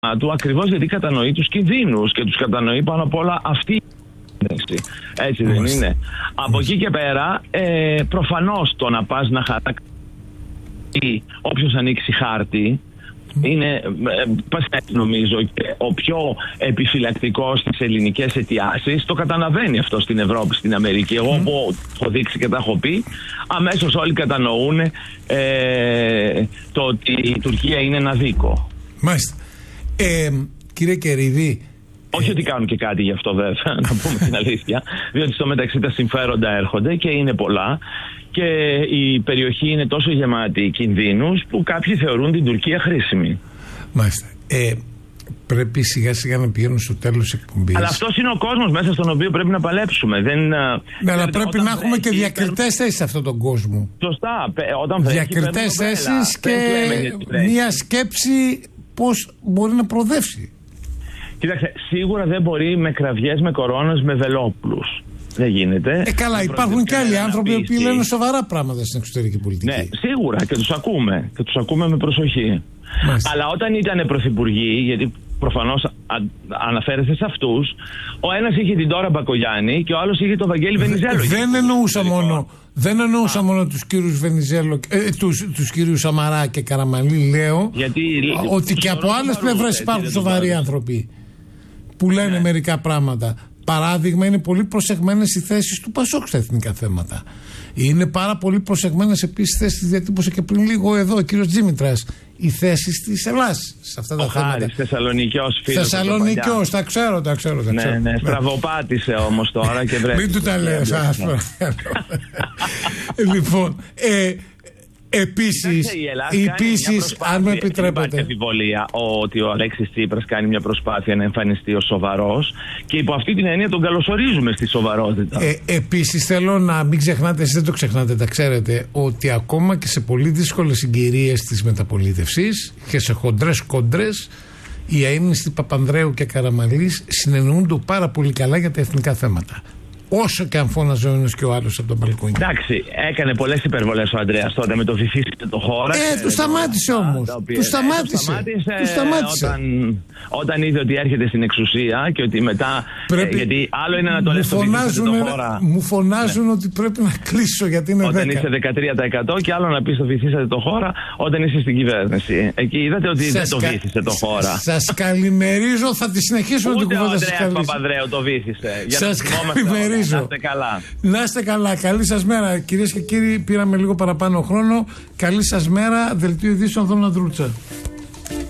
του, ακριβώς γιατί κατανοεί τους κινδύνους και τους κατανοεί πάνω απ' όλα αυτή. Έτσι δεν είναι? Από εκεί και πέρα, προφανώς το να πας να χαράξει όποιος ανοίξει χάρτη είναι, νομίζω, και ο πιο επιφυλακτικός στις ελληνικές αιτιάσεις. Το καταλαβαίνει αυτό στην Ευρώπη, στην Αμερική. Εγώ που έχω δείξει και τα έχω πει, αμέσως όλοι κατανοούν το ότι η Τουρκία είναι ένα δίκο. Μάλιστα. Κύριε Κερίδη, όχι ότι κάνουν και κάτι γι' αυτό, βέβαια, να πούμε την αλήθεια, διότι στο μεταξύ τα συμφέροντα έρχονται και είναι πολλά και η περιοχή είναι τόσο γεμάτη κινδύνους που κάποιοι θεωρούν την Τουρκία χρήσιμη. Μάλιστα. Πρέπει σιγά σιγά να πηγαίνουν στο τέλος της εκπομπής. Αλλά αυτός είναι ο κόσμος μέσα στον οποίο πρέπει να παλέψουμε. Ναι, αλλά πρέπει να έχουμε και διακριτές θέσεις σε αυτόν τον κόσμο. Σωστά. Διακριτές θέσεις και μια σκέψη πώς μπορεί να προοδεύσει. Κοίταξε, σίγουρα δεν μπορεί με κραυγές, με κορώνες, με βελόπουλους. Δεν γίνεται. Καλά, υπάρχουν και άλλοι άνθρωποι που λένε σοβαρά πράγματα στην εξωτερική πολιτική. Ναι, σίγουρα, και τους ακούμε. Και τους ακούμε με προσοχή. Μάλιστα. Αλλά όταν ήταν πρωθυπουργοί, γιατί προφανώς αναφέρεστε σε αυτούς, ο ένας είχε την Ντόρα Μπακογιάννη και ο άλλος είχε τον Βαγγέλη Βενιζέλο. Δεν εννοούσα μόνο τους κύριους Βενιζέλο, τους κύριους Σαμαρά και Καραμανλή, λέω, ότι και από άλλες πλευρές υπάρχουν σοβαροί άνθρωποι που λένε μερικά πράγματα. Παράδειγμα, είναι πολύ προσεγμένες οι θέσεις του Πασόκ στα εθνικά θέματα. Είναι πάρα πολύ προσεγμένες επίσης θέσεις, τη διατύπωσε και πριν λίγο εδώ ο κύριος Τζίμητρας, οι θέσεις της Ελλάς σε αυτά τα θέματα. Χάρης, Θεσσαλονικιός φίλος. Θεσσαλονικιός, τα ξέρω. Ναι, στραβοπάτησε όμως τώρα και βρέθηκε. Μην του τα λέω, Λοιπόν, επίσης, αν με επιτρέπετε. Υπάρχει αμφιβολία ότι ο Αλέξης Τσίπρας κάνει μια προσπάθεια να εμφανιστεί ως σοβαρός και υπό αυτή την έννοια τον καλωσορίζουμε στη σοβαρότητα. Επίσης θέλω να μην ξεχνάτε, εσείς δεν το ξεχνάτε, τα ξέρετε, ότι ακόμα και σε πολύ δύσκολες συγκυρίες της μεταπολίτευσης και σε χοντρές κόντρες, οι αείμνηστοι Παπανδρέου και Καραμανλής συνεννοούνται πάρα πολύ καλά για τα εθνικά θέματα. Όσο και αν φώναζε ο ένας και ο άλλος από τον μπαλκόνι. Εντάξει, έκανε πολλές υπερβολές ο Ανδρέας τότε με το βυθίστηκε το χώρα. Του σταμάτησε όμως. Του σταμάτησε. Όταν είδε ότι έρχεται στην εξουσία και ότι μετά. Γιατί άλλο είναι να το λες το χώρα. Μου φωνάζουν ότι πρέπει να κλείσω γιατί είναι 10. Όταν είσαι 13% και άλλο να πεις το βυθίσατε το χώρα όταν είσαι στην κυβέρνηση. Εκεί είδατε ότι δεν το βύθισε το χώρα. Σας καλημερίζω, θα τη συνεχίσουμε την κουβέντα σας. Ούτε ο Ανδρέας Παπανδρέου το βύθισε. Σας καλημερίζω. Να είστε καλά. Να είστε καλά. Καλή σας μέρα. Κυρίες και κύριοι, πήραμε λίγο παραπάνω χρόνο. Καλή σας μέρα. Δελτίο ειδήσεων, Δώνα Δρούτσα.